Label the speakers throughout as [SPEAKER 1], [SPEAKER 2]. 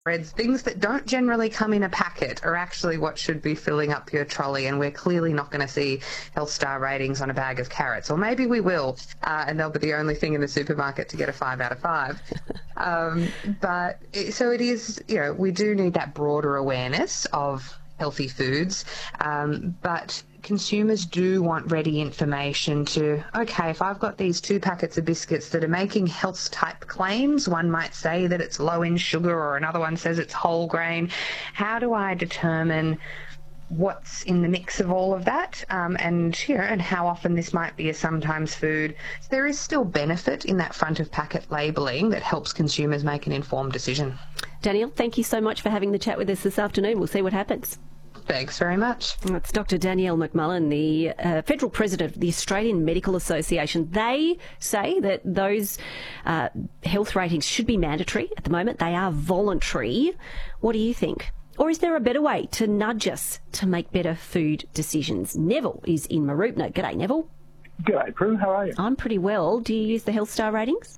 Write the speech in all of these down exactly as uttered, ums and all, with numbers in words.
[SPEAKER 1] breads, things that don't generally come in a packet are actually what should be filling up your trolley, and we're clearly not going to see health star ratings on a bag of carrots. Or maybe we will, uh, and they'll be the only thing in the supermarket to get a five out of five. um, but it, so it is, you know, we do need that broader awareness of healthy foods, um, but consumers do want ready information to, okay, if I've got these two packets of biscuits that are making health type claims, one might say that it's low in sugar or another one says it's whole grain, how do I determine what's in the mix of all of that, um, and you know, and how often this might be a sometimes food? So there is still benefit in that front of packet labelling that helps consumers make an informed decision.
[SPEAKER 2] Danielle, thank you so much for having the chat with us this afternoon. We'll see what happens.
[SPEAKER 1] Thanks very much.
[SPEAKER 2] That's Doctor Danielle McMullen, the uh, Federal President of the Australian Medical Association. They say that those uh, health ratings should be mandatory. At the moment, they are voluntary. What do you think? Or is there a better way to nudge us to make better food decisions? Neville is in Mooroopna. G'day, Neville.
[SPEAKER 3] G'day, Prue. How are you?
[SPEAKER 2] I'm pretty well. Do you use the Health Star ratings?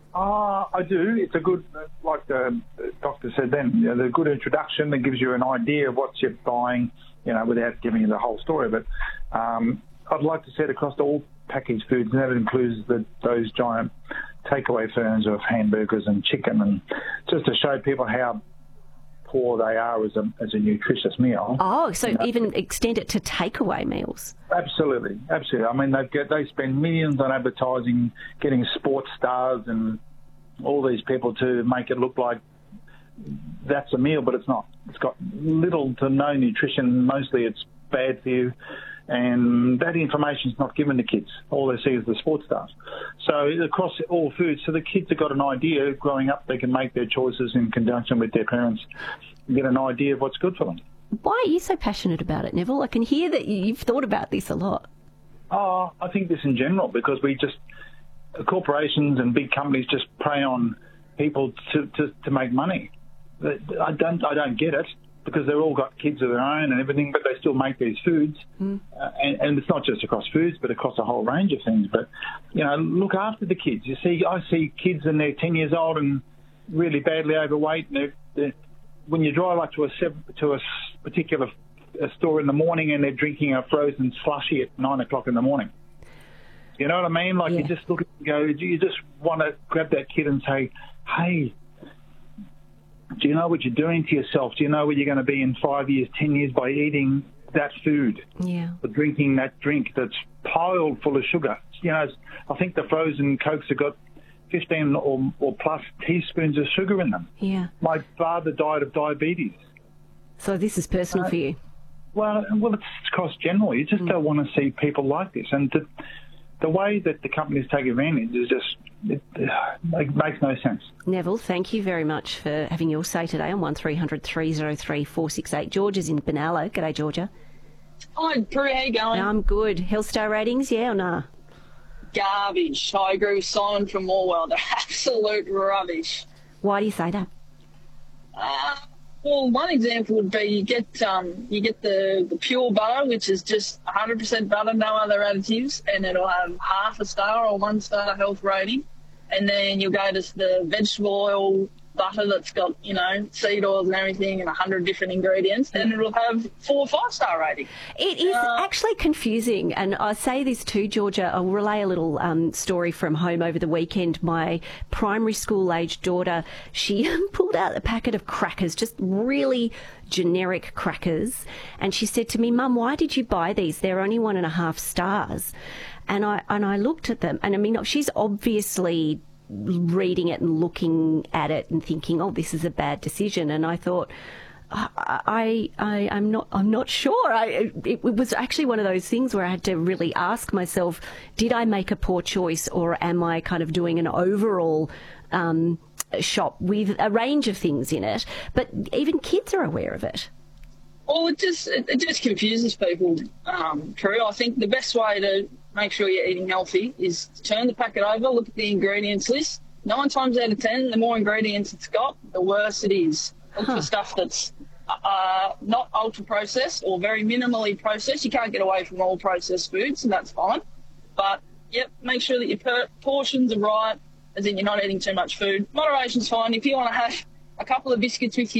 [SPEAKER 3] Uh, I do. It's a good, like the doctor said then, you know, the good introduction that gives you an idea of what you're buying, you know, without giving you the whole story. But um, I'd like to set across all packaged foods, and that includes the, those giant takeaway firms of hamburgers and chicken, and just to show people how poor they are as a, as a nutritious meal.
[SPEAKER 2] Oh, so
[SPEAKER 3] you know?
[SPEAKER 2] Even extend it to takeaway meals?
[SPEAKER 3] Absolutely, absolutely. I mean, they get they spend millions on advertising, getting sports stars and all these people to make it look like that's a meal, but it's not. It's got little to no nutrition. Mostly it's bad for you, and that information is not given to kids. All they see is the sports stars. So across all foods, so the kids have got an idea. Growing up, they can make their choices in conjunction with their parents, get an idea of what's good for them.
[SPEAKER 2] Why are you so passionate about it, Neville? I can hear that you've thought about this a lot.
[SPEAKER 3] Oh, I think this in general, because we just, corporations and big companies just prey on people to, to, to make money. I don't, I don't get it, because they've all got kids of their own and everything, but they still make these foods. Mm. Uh, and, and it's not just across foods, but across a whole range of things. But, you know, look after the kids. You see, I see kids and they're ten years old and really badly overweight, and they're, they're when you drive up to a to a particular a store in the morning and they're drinking a frozen slushie at nine o'clock in the morning. You know what I mean? Like, yeah. You just look at and go, you just want to grab that kid and say, hey, do you know what you're doing to yourself? Do you know where you're going to be in five years, ten years by eating that food?
[SPEAKER 2] Yeah.
[SPEAKER 3] Or drinking that drink that's piled full of sugar. You know, I think the frozen Cokes have got fifteen or, or plus teaspoons of sugar in them.
[SPEAKER 2] Yeah.
[SPEAKER 3] My father died of diabetes.
[SPEAKER 2] So this is personal uh, for you?
[SPEAKER 3] Well, well, it's across general. You just mm. don't want to see people like this. And to, the way that the companies take advantage is just, it, it makes no sense.
[SPEAKER 2] Neville, thank you very much for having your say today on one three hundred three oh three four six eight. George is in Benalla. G'day, Georgia.
[SPEAKER 4] Hi, Prue, how you going?
[SPEAKER 2] I'm good. Health Star ratings, yeah or nah?
[SPEAKER 4] Garbage. I agree with Simon from Morwell. They're absolute rubbish.
[SPEAKER 2] Why do you say that?
[SPEAKER 4] Uh, well, one example would be you get um, you get the, the pure butter, which is just one hundred percent butter, no other additives, and it'll have half a star or one star health rating. And then you'll go to the vegetable oil butter that's got, you know, seed oils and everything and a hundred different ingredients, and it'll have four or five star rating.
[SPEAKER 2] It is
[SPEAKER 4] uh,
[SPEAKER 2] actually confusing, and I say this too, Georgia. I'll relay a little um, story from home over the weekend. My primary school aged daughter, she pulled out a packet of crackers, just really generic crackers, and she said to me, Mum, why did you buy these? They're only one and a half stars. And I and I looked at them, and I mean, she's obviously reading it and looking at it and thinking, oh, this is a bad decision. And I thought, I, I, I'm not, I'm not sure. I, it, it was actually one of those things where I had to really ask myself, did I make a poor choice, or am I kind of doing an overall um, shop with a range of things in it? But even kids are aware of it.
[SPEAKER 4] Well, it just it, it just confuses people, um, Prue. I think the best way to make sure you're eating healthy is to turn the packet over, look at the ingredients list. Nine times out of ten, the more ingredients it's got, the worse it is. Look huh. for stuff that's uh, not ultra-processed or very minimally processed. You can't get away from all processed foods, so that's fine. But, yep, make sure that your per- portions are right, as in you're not eating too much food. Moderation's fine. If you want to have a couple of biscuits with you,